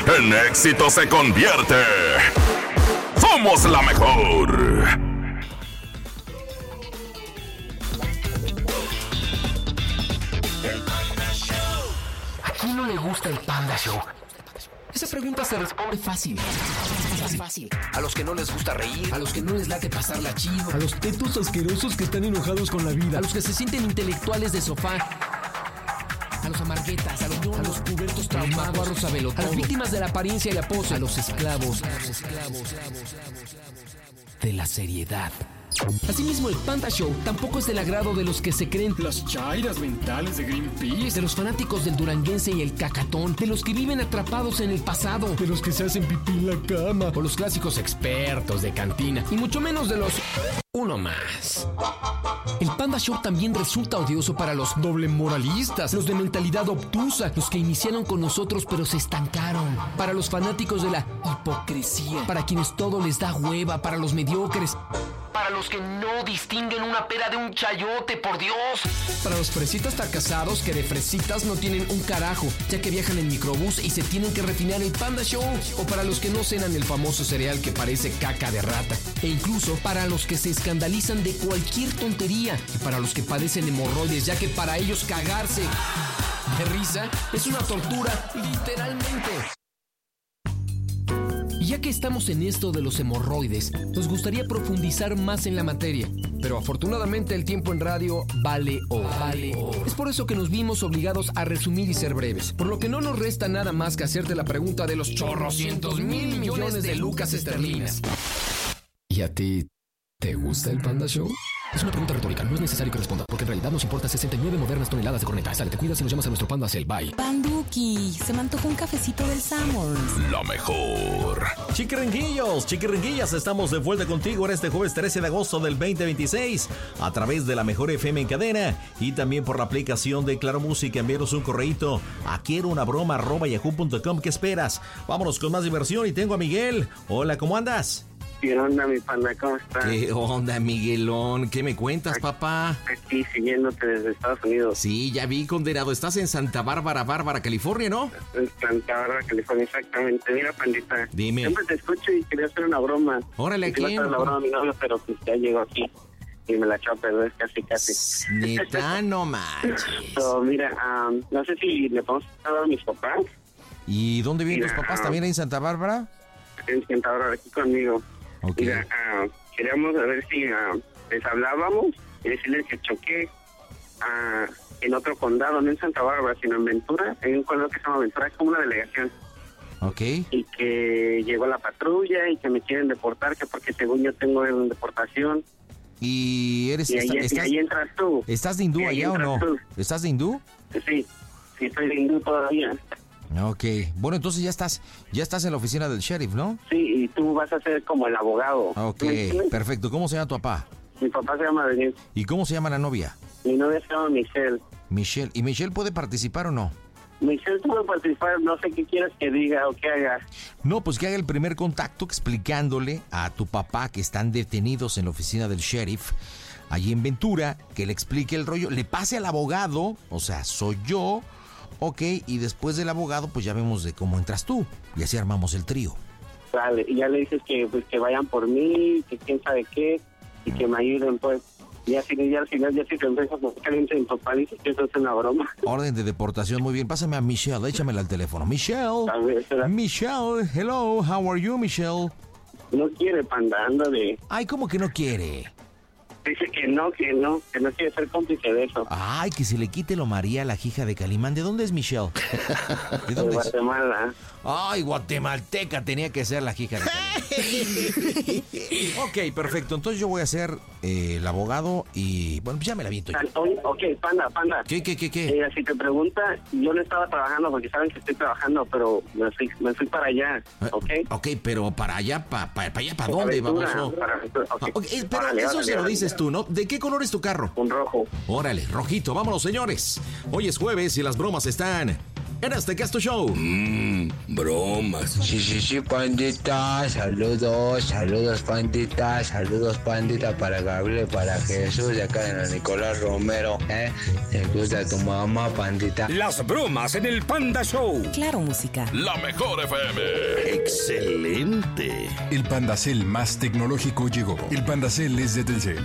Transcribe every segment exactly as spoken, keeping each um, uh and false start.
en éxito se convierte. ¡Somos la mejor! ¿A quién no le gusta el Panda Show? Esa pregunta se responde fácil. Fácil. A los que no les gusta reír, a los que no les late pasarla chido, a los tetos asquerosos que están enojados con la vida, a los que se sienten intelectuales de sofá, a los amarguetas, a los, a los pubertos traumados, a los abelotodos, a las víctimas de la apariencia y la pose, a los esclavos, a los esclavos de la seriedad. Asimismo, el Panda Show tampoco es del agrado de los que se creen las chairas mentales de Greenpeace, de los fanáticos del duranguense y el cacatón, de los que viven atrapados en el pasado, de los que se hacen pipí en la cama, o los clásicos expertos de cantina, y mucho menos de los uno más. El Panda Show también resulta odioso para los doble moralistas, los de mentalidad obtusa, los que iniciaron con nosotros pero se estancaron, para los fanáticos de la hipocresía, para quienes todo les da hueva, para los mediocres, para los que no distinguen una pera de un chayote, por Dios. Para los fresitas fracasados que de fresitas no tienen un carajo, ya que viajan en microbús y se tienen que refinar el Panda Show. O para los que no cenan el famoso cereal que parece caca de rata. E incluso para los que se escandalizan de cualquier tontería. Y para los que padecen hemorroides, ya que para ellos cagarse de risa es una tortura, literalmente. Y ya que estamos en esto de los hemorroides, nos gustaría profundizar más en la materia. Pero afortunadamente el tiempo en radio vale oro. Vale oro. Es por eso que nos vimos obligados a resumir y ser breves. Por lo que no nos resta nada más que hacerte la pregunta de los chorrocientos mil millones de lucas esterlinas. ¿Y a ti te gusta el Panda Show? Es una pregunta retórica, no es necesario que responda, porque en realidad nos importa sesenta y nueve modernas toneladas de corneta. Sale, te cuidas y nos llamas a nuestro Panda Cell. Bye. Panduki, se me antojó un cafecito del Summers. La mejor. Chiquiringuillos, chiquiringuillas, estamos de vuelta contigo en este jueves trece de agosto del veinte veintiséis a través de la mejor F M en cadena y también por la aplicación de Claro Música. Envíanos un correíto a quiero una broma arroba yahoo punto com. ¿Qué esperas? Vámonos con más diversión y tengo a Miguel. Hola, ¿cómo andas? ¿Qué onda, mi panda? ¿Cómo estás? ¿Qué onda, Miguelón? ¿Qué me cuentas, aquí, papá? Aquí, siguiéndote desde Estados Unidos. Sí, ya vi, condenado. Estás en Santa Bárbara, Bárbara, California, ¿no? En Santa Bárbara, California, exactamente. Mira, pandita. Dime. Siempre te escucho y quería hacer una broma. Órale, ¿a quién? Iba a hacer la broma a mi novio, pero pues ya llegó aquí y me la echó a perder casi, casi. Neta, no manches. So, mira, um, no sé si le podemos hablar a mis papás. ¿Y dónde viven mira, tus papás? Um, ¿También en Santa Bárbara? En Santa Bárbara, aquí conmigo. Okay. Mira, uh, queríamos ver si uh, les hablábamos y decirles que choqué uh, en otro condado, no en Santa Bárbara, sino en Ventura. Hay un condado que se llama Ventura, es como una delegación. Ok. Y que llegó la patrulla y que me quieren deportar, que porque según yo tengo en deportación. ¿Y eres Y ahí, estás, y ahí entras tú. ¿Estás de hindú allá o no? Tú. ¿Estás de hindú? Sí, sí, estoy de hindú todavía. Ok, bueno, entonces ya estás ya estás en la oficina del sheriff, ¿no? Sí, y tú vas a ser como el abogado. Ok, perfecto. ¿Cómo se llama tu papá? Mi papá se llama Daniel. ¿Y cómo se llama la novia? Mi novia se llama Michelle. Michelle. ¿Y Michelle puede participar o no? Michelle puede participar, no sé qué quieres que diga o que haga. No, pues que haga el primer contacto explicándole a tu papá que están detenidos en la oficina del sheriff allí en Ventura, que le explique el rollo, le pase al abogado, o sea, soy yo. Ok, y después del abogado, pues ya vemos de cómo entras tú. Y así armamos el trío. Vale, y ya le dices que pues que vayan por mí, que quién sabe qué, y que me ayuden, pues. Y así, ya al final, ya si te empiezas a caliente en tu papá, dices que eso es una broma. Orden de deportación, muy bien. Pásame a Michelle, échamela al teléfono. Michelle, Michelle, hello, how are you, Michelle? No quiere, panda, anda de... Ay, ¿cómo que no quiere? Dice que no, que no, que no quiere ser cómplice de eso. Ay, que se le quite lo María, la hija de Calimán. ¿De dónde es Michelle? ¿De dónde de Guatemala. Es? Ay, guatemalteca tenía que ser la hija de Calimán. Ok, perfecto. Entonces yo voy a ser eh, el abogado y... Bueno, pues ya me la viento yo. Ok, panda, panda. ¿Qué, qué, qué, qué? Eh, si te pregunta, yo no estaba trabajando porque saben que estoy trabajando, pero me fui, me fui para allá, ¿ok? Ok, pero para allá, ¿para pa, pa allá, para dónde, baboso? Para Aventura, okay. Okay, pero vale, eso vale, se lo vale, dices vale. tú, ¿no? ¿De qué color es tu carro? Un rojo. Órale, rojito. Vámonos, señores. Hoy es jueves y las bromas están en este que es tu show. Mmm, bromas. Sí, sí, sí, pandita, saludos, saludos, pandita, saludos, pandita, para Gabriel, para Jesús, de acá de la Nicolás Romero, ¿eh? ¿Te gusta tu mamá, pandita? Las bromas en el Panda Show. Claro, música. La mejor F M. Excelente. El Pandacel más tecnológico llegó. El Pandacel es de Telcel.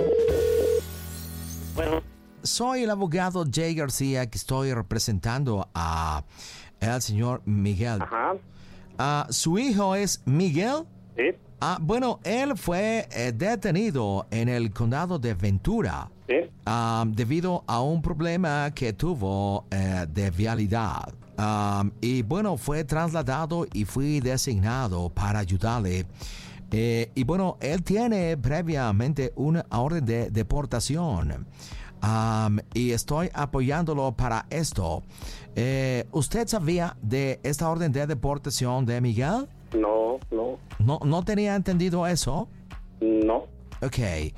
Bueno, Soy el abogado Jay García, que estoy representando a el señor Miguel. ajá, Ah, ¿su hijo es Miguel? sí, Ah, bueno, él fue eh, detenido en el condado de Ventura sí, ah, debido a un problema que tuvo eh, de vialidad. Ah, y bueno, fue trasladado y fui designado para ayudarle. Eh, y bueno, él tiene previamente una orden de deportación. Um, y estoy apoyándolo para esto. Eh, ¿Usted sabía de esta orden de deportación de Miguel? no, no, ¿No, no tenía entendido eso? no, Ok.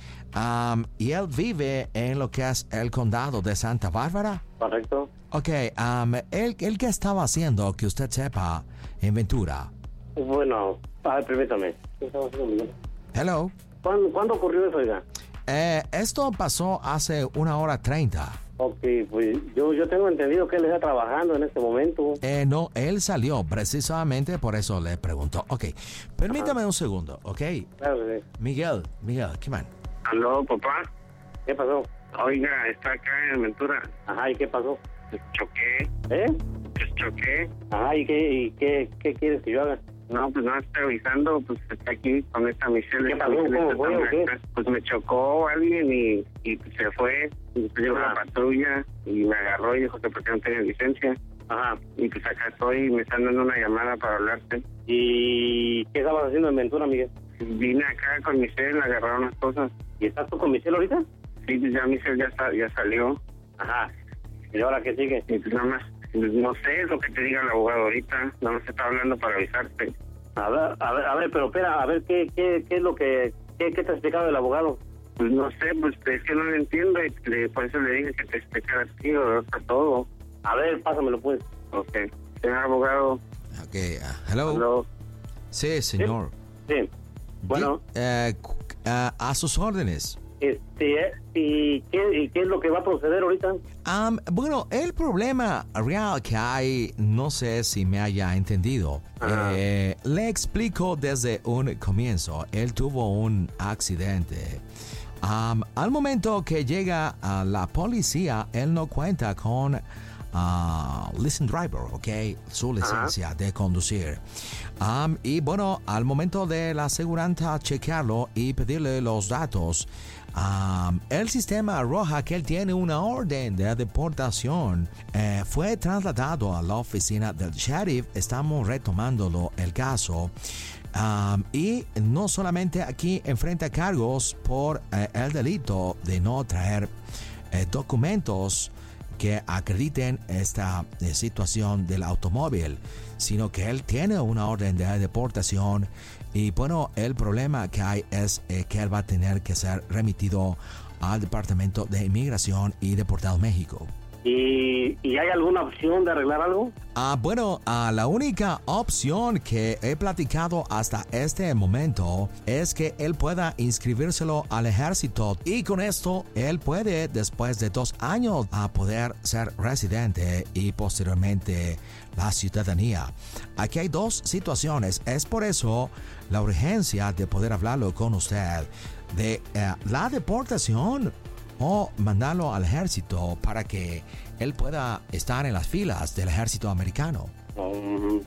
Um, ¿Y él vive en lo que es el condado de Santa Bárbara? correcto. Ok. Um, ¿él, ¿Él qué estaba haciendo que usted sepa en Ventura? Bueno, a ver, permítame. ¿Qué estaba haciendo, Miguel? Hello. ¿Cuándo, ¿Cuándo ocurrió eso, oiga? Eh, esto pasó hace una hora treinta. Ok, pues yo, yo tengo entendido que él está trabajando en este momento. Eh, no, él salió precisamente por eso le preguntó. Ok, permítame un segundo, ok. Claro que sí. Miguel, Miguel, ¿qué man? ¿Aló, papá? ¿Qué pasó? Oiga, está acá en Ventura. Ajá, ¿y qué pasó? Pues choqué. ¿Eh? Pues choqué. Ajá, ¿y qué, y qué, qué quieres que yo haga? No, pues no, estoy avisando, pues está aquí con esta Michelle. ¿Qué pasó? ¿Cómo fue o qué? Pues me chocó alguien y, y se fue. Y pues llegó la patrulla y me agarró y dijo que porque no tenía licencia. Ajá. Y pues acá estoy y me están dando una llamada para hablarte. ¿Y qué estabas haciendo en Ventura, Miguel? Vine acá con Michelle, agarraron las cosas. ¿Y estás tú con Michelle ahorita? Sí, pues ya Michelle ya, está, ya salió. Ajá. ¿Y ahora qué sigue? Y pues nada más, pues no sé lo que te diga el abogado ahorita. Nada más te está hablando para avisarte. A ver, a ver, a ver, pero espera, a ver, ¿qué, qué, qué es lo que, qué, qué te ha explicado el abogado? Pues no sé, pues es que no lo entiendo y le, por eso le dije que te explicara a ti o está todo. A ver, pásamelo pues. Ok. Señor abogado. Ok, uh, hello. Hello. Sí, señor. Sí. Bueno. Di- eh, cu- uh, a sus órdenes. Este, ¿y qué, ¿y qué es lo que va a proceder ahorita? Um, bueno, el problema real que hay, no sé si me haya entendido. Eh, le explico desde un comienzo. Él tuvo un accidente. Um, al momento que llega a la policía, él no cuenta con uh, listen driver, ¿ok? Su licencia de conducir. Um, y bueno, al momento de la aseguranza chequearlo y pedirle los datos, Um, el sistema arroja que él tiene una orden de deportación. Eh, fue trasladado a la oficina del sheriff. Estamos retomándolo el caso. Um, y no solamente aquí enfrenta cargos por eh, el delito de no traer eh, documentos que acrediten esta eh, situación del automóvil, sino que él tiene una orden de deportación. Y bueno, el problema que hay es eh, que él va a tener que ser remitido al Departamento de Inmigración y deportado a México. ¿Y, ¿Y hay alguna opción de arreglar algo? Ah, bueno, ah, la única opción que he platicado hasta este momento es que él pueda inscribírselo al ejército y con esto él puede, después de dos años, a poder ser residente y posteriormente la ciudadanía. Aquí hay dos situaciones, es por eso la urgencia de poder hablarlo con usted de eh, la deportación o mandarlo al ejército para que él pueda estar en las filas del ejército americano. Um,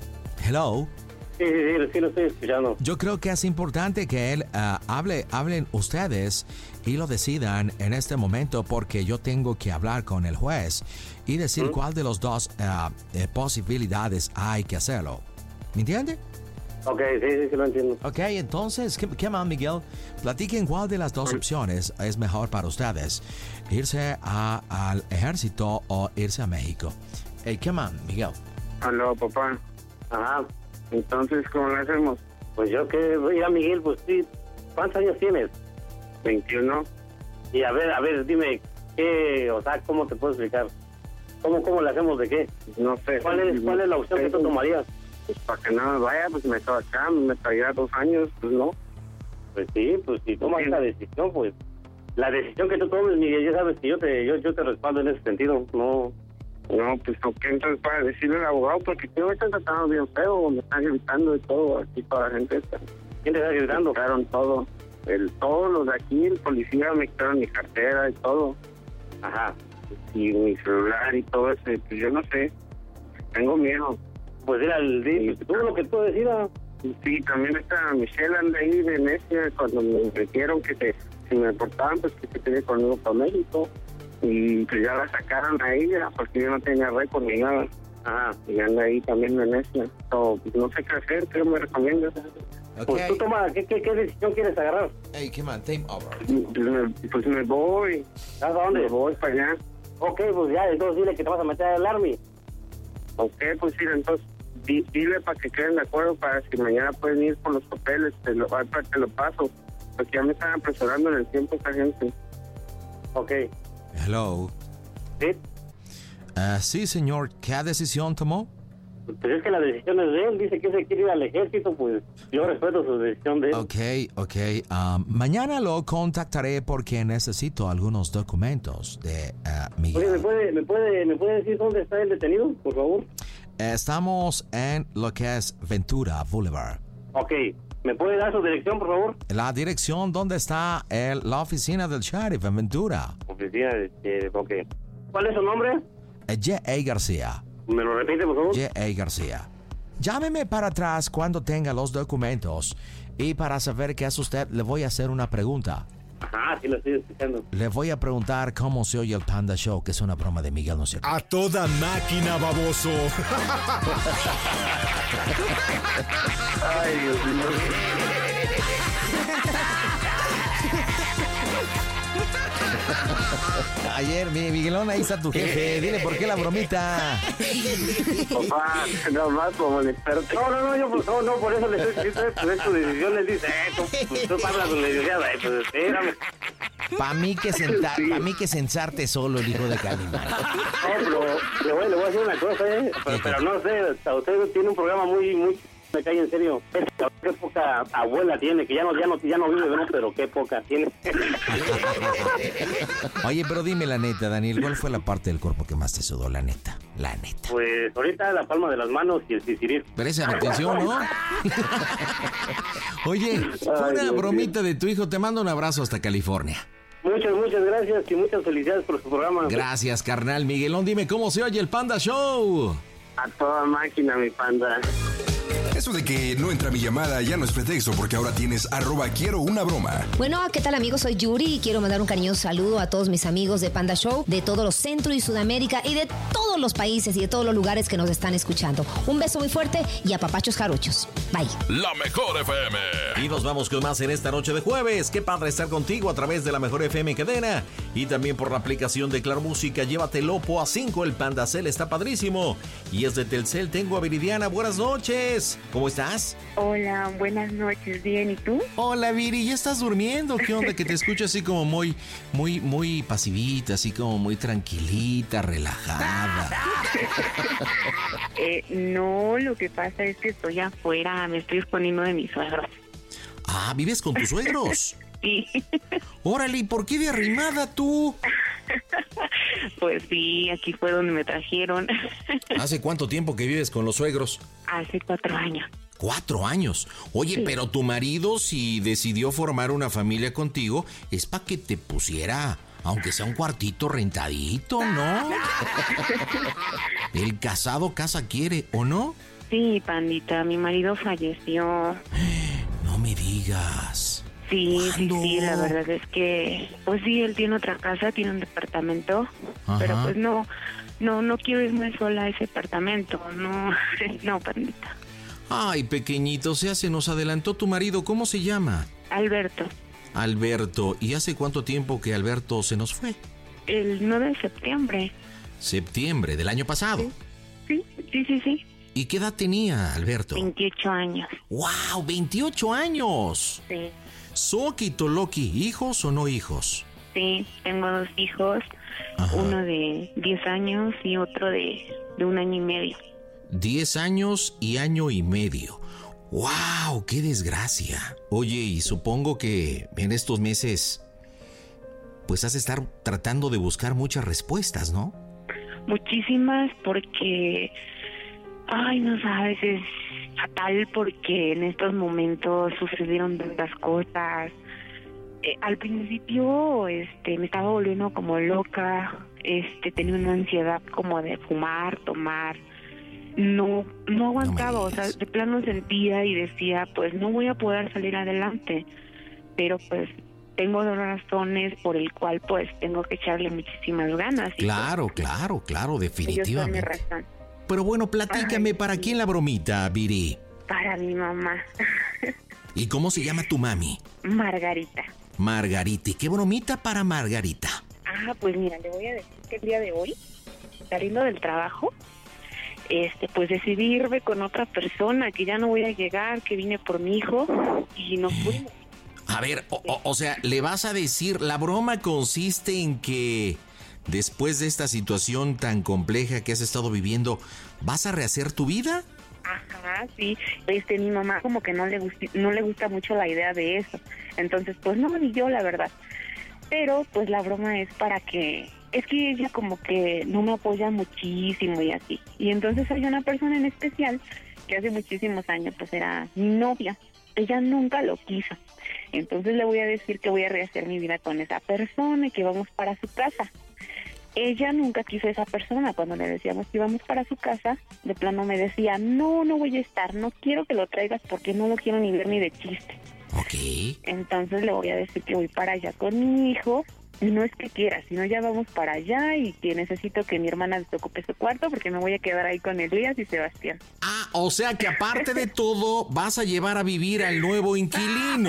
Hello. sí, sí, sí, sí, lo estoy escuchando. Yo creo que es importante que él uh, hable, hablen ustedes y lo decidan en este momento porque yo tengo que hablar con el juez y decir ¿Mm? cuál de los dos uh, eh, posibilidades hay que hacerlo. ¿Me entiende? Ok, sí, sí, sí lo entiendo. Ok, entonces, ¿qué, qué más, Miguel? Platiquen cuál de las dos opciones es mejor para ustedes. Irse a, al ejército o irse a México. Hey, ¿qué más, Miguel? Aló, papá. Ajá. Entonces, ¿cómo lo hacemos? Pues yo que voy a Miguel, pues sí. ¿Cuántos años tienes? veintiuno. Y a ver, a ver, dime, ¿qué, o sea, cómo te puedo explicar? ¿Cómo, cómo le hacemos de qué? No sé. ¿Cuál es, cuál es la opción que tú tomarías? Pues para que no me vaya, pues me quedo acá, me traía dos años, pues no. Pues sí, pues si tomas esa decisión, pues la decisión que tú tomes, Miguel, ya sabes que yo te yo, yo te respaldo en ese sentido, no. No, pues ok, entonces para decirle al abogado, porque yo me están tratando bien feo, me están gritando y todo, aquí toda la gente está. ¿Quién te está gritando? Me quitaron todo, el, todos los de aquí, el policía me quitaron mi cartera y todo. Ajá. Y mi celular y todo eso, pues yo no sé, tengo miedo. Pues era el día, tú lo que tú decidas. Sí, también está Michelle anda ahí de necia cuando me metieron que se, si me deportaban, pues que se quedé conmigo para México. Y pues ya la sacaron a ella porque yo no tenía récord ni nada. Ajá, y anda ahí también de necia. So, pues no sé qué hacer, ¿qué me recomiendas? Okay. Pues tú toma, ¿qué, qué, qué decisión quieres agarrar? Hey, come on, time over. Pues me, pues me voy. ¿A dónde? Me voy para allá. Ok, pues ya, entonces dile que te vas a meter al Army. Ok, pues sí, entonces di, dile para que queden de acuerdo para si mañana pueden ir por los papeles, te lo, para te lo paso. Porque ya me están apresurando en el tiempo esta gente. Ok. Hello. ¿Sí? Uh, sí, señor. ¿Qué decisión tomó? Pues es que la decisión es de él. Dice que se quiere ir al ejército, pues yo respeto su decisión de él. Ok, ok. Um, mañana lo contactaré porque necesito algunos documentos de uh, Miguel. Oye, ¿me puede, me, puede, ¿me puede decir dónde está el detenido, por favor? Estamos en lo que es Ventura Boulevard. Ok. ¿Me puede dar su dirección, por favor? La dirección donde está el, la oficina del sheriff en Ventura. Oficina de... Eh, ok. ¿Cuál es su nombre? J A. García. ¿Me lo repite, por favor? J A. García. Llámeme para atrás cuando tenga los documentos. Y para saber qué hace usted, le voy a hacer una pregunta. Ajá, sí lo estoy escuchando. Le voy a preguntar cómo se oye el Panda Show, que es una broma de Miguel, ¿no es cierto? A toda máquina, baboso. Ay, Dios mío. Ayer, mi Miguelón, ahí está tu jefe. Dile por qué la bromita. Papá, no más como molestarte. No, no, no, yo no, no, por eso le estoy diciendo, pues es tu decisión, le dice, eh, tú, pues, tú hablas con la licenciada, eh, pues espérame. Para mí que sentar, sí. Para mí que sensarte solo el hijo de Calimán. No, pero le voy, le voy a decir una cosa, eh, pero, pero no sé, usted tiene un programa muy, muy, me cae en serio. Qué poca abuela tiene, que ya no, ya no, ya no vive, ¿no? Pero qué poca tiene. Oye, pero dime la neta, Daniel, ¿cuál fue la parte del cuerpo que más te sudó, la neta? La neta. Pues ahorita la palma de las manos y el sisirir. Presta atención, ¿no? Oye, fue Ay, una Dios bromita Dios. de tu hijo, te mando un abrazo hasta California. Muchas, muchas gracias y muchas felicidades por su programa. Gracias, carnal. Miguelón, dime cómo se oye el Panda Show. A toda máquina, mi panda. Eso de que no entra mi llamada ya no es pretexto porque ahora tienes arroba quiero una broma. Bueno, ¿qué tal, amigos? Soy Yuri y quiero mandar un cariñoso saludo a todos mis amigos de Panda Show, de todos los Centro y Sudamérica y de todos los países y de todos los lugares que nos están escuchando. Un beso muy fuerte y a papachos jaruchos. Bye. La Mejor F M. Y nos vamos con más en esta noche de jueves. Qué padre estar contigo a través de la Mejor F M cadena y también por la aplicación de Claro Música. Llévate Lopo a cinco, el Pandacel está padrísimo. Y es de Telcel, tengo a Viridiana. Buenas noches. ¿Cómo estás? Hola, buenas noches. Bien, ¿y tú? Hola, Viri, ¿ya estás durmiendo? ¿Qué onda? Que te escucho así como muy, muy, muy pasivita, así como muy tranquilita, relajada. eh, no, lo que pasa es que estoy afuera, me estoy exponiendo de mis suegros. Ah, ¿vives con tus suegros? Sí. Órale, ¿y por qué de arrimada tú? Pues sí, aquí fue donde me trajeron. ¿Hace cuánto tiempo que vives con los suegros? Hace cuatro años. Cuatro años. Oye, sí. Pero tu marido, si decidió formar una familia contigo, es para que te pusiera, aunque sea un cuartito rentadito, ¿no? El casado casa quiere, ¿o no? Sí, pandita, mi marido falleció. No me digas. Sí, sí, sí, la verdad es que, pues sí, él tiene otra casa, tiene un departamento, ajá, pero pues no, no, no quiero irme sola a ese departamento, no, no, pandita. Ay, pequeñito, se hace, nos adelantó tu marido, ¿cómo se llama? Alberto. Alberto, ¿y hace cuánto tiempo que Alberto se nos fue? El nueve de septiembre. Septiembre del año pasado. Sí, sí, sí, sí. ¿Y qué edad tenía Alberto? veintiocho años. ¡Wow! ¡veintiocho años! Sí. Soki Toloki, ¿hijos o no hijos? Sí, tengo dos hijos, Ajá. uno de diez años y otro de, de un año y medio. diez años y año y medio. ¡Wow! ¡Qué desgracia! Oye, y supongo que en estos meses, pues has de estar tratando de buscar muchas respuestas, ¿no? Muchísimas, porque, ay, no sabes, es fatal porque en estos momentos sucedieron tantas cosas. Eh, al principio, este, me estaba volviendo como loca, este, tenía una ansiedad como de fumar, tomar. No, no aguantaba, no o sea, de plano sentía y decía, pues no voy a poder salir adelante, pero pues tengo dos razones por el cual pues tengo que echarle muchísimas ganas. Claro, pues, claro, claro, definitivamente. Ellos son mi razón. Pero bueno, platícame, Ay, ¿para quién la bromita, Viri? Para mi mamá. ¿Y cómo se llama tu mami? Margarita. Margarita, ¿y qué bromita para Margarita? Ah, pues mira, le voy a decir que el día de hoy, saliendo del trabajo, este, pues decidí irme con otra persona, que ya no voy a llegar, que vine por mi hijo y nos fuimos. A ver, o, o, o sea, le vas a decir, la broma consiste en que después de esta situación tan compleja que has estado viviendo, ¿vas a rehacer tu vida? Ajá, sí. Este, mi mamá como que no le gusta, no le gusta mucho la idea de eso. Entonces, pues no, ni yo, la verdad. Pero, pues la broma es para que... Es que ella como que no me apoya muchísimo y así. Y entonces hay una persona en especial que hace muchísimos años pues era mi novia. Ella nunca lo quiso. Entonces le voy a decir que voy a rehacer mi vida con esa persona y que vamos para su casa. Ella nunca quiso a esa persona. Cuando le decíamos que íbamos para su casa, de plano me decía, no, no voy a estar, no quiero que lo traigas porque no lo quiero ni ver ni de chiste. Ok. Entonces le voy a decir que voy para allá con mi hijo. Y no es que quiera, sino ya vamos para allá y que necesito que mi hermana desocupe su cuarto porque me voy a quedar ahí con Elías y Sebastián. Ah, o sea que aparte de todo, vas a llevar a vivir al nuevo inquilino.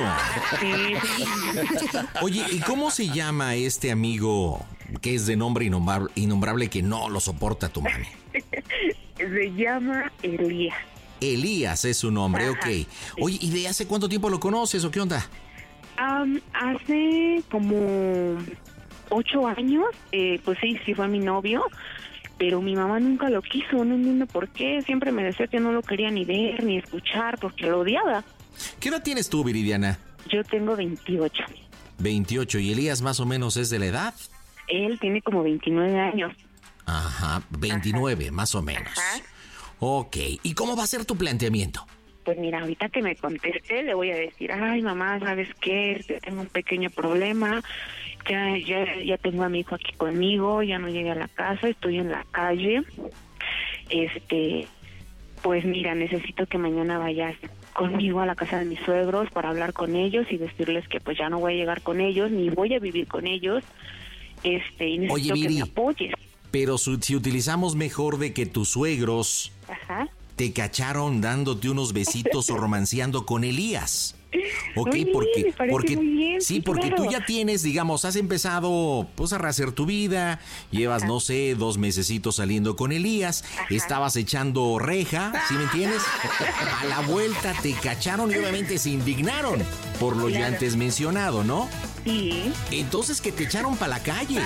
Sí. Oye, ¿y cómo se llama este amigo que es de nombre innombrable, innombrable que no lo soporta tu mami? Se llama Elías. Elías es su nombre, Ajá, ok. Sí. Oye, ¿y de hace cuánto tiempo lo conoces o qué onda? Um, hace como ocho años, eh, pues sí, sí fue mi novio, pero mi mamá nunca lo quiso, no entiendo por qué, siempre me decía que no lo quería ni ver, ni escuchar, porque lo odiaba. ¿Qué edad tienes tú, Viridiana? Yo tengo veintiocho. veintiocho, ¿y Elías más o menos es de la edad? Él tiene como veintinueve años. Ajá, veintinueve, Ajá. más o menos. Ajá. Ok, ¿y cómo va a ser tu planteamiento? Pues mira, ahorita que me conteste le voy a decir, ay mamá, ¿sabes qué? Tengo un pequeño problema, ya, ya, ya tengo a mi hijo aquí conmigo, ya no llegué a la casa, estoy en la calle, este, pues mira, necesito que mañana vayas conmigo a la casa de mis suegros para hablar con ellos y decirles que pues ya no voy a llegar con ellos, ni voy a vivir con ellos, este, y necesito Oye, Viri, que me apoyes. Pero su, si utilizamos mejor de que tus suegros... Ajá. te cacharon dándote unos besitos o romanceando con Elías. Ok, muy bien, porque, me parece porque muy bien, sí, sí, porque claro. tú ya tienes, digamos, has empezado pues a rehacer tu vida, llevas, Ajá. no sé, dos mesecitos saliendo con Elías, Ajá. estabas echando reja, ¿sí me entiendes? A la vuelta te cacharon y obviamente se indignaron por lo claro. ya antes mencionado, ¿no? Sí. Entonces que te echaron para la calle.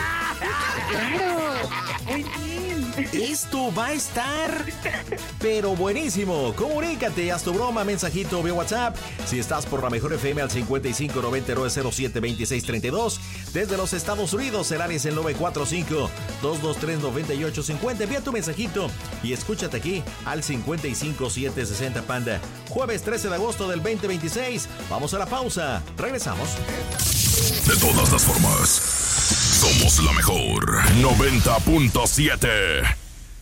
Claro, muy bien. Esto va a estar, pero buenísimo. Comunícate, haz tu broma, mensajito vía WhatsApp. Si estás por la mejor F M al cincuenta y cinco noventa y nueve cero siete veintiséis treinta y dos. Desde los Estados Unidos, el área es el nueve cuatro cinco, dos dos tres, nueve ocho cinco cero. Envía tu mensajito y escúchate aquí al cincuenta y cinco siete sesenta Panda. Jueves trece de agosto del veinte veintiséis. Vamos a la pausa. Regresamos. De todas las formas, somos la mejor noventa punto siete.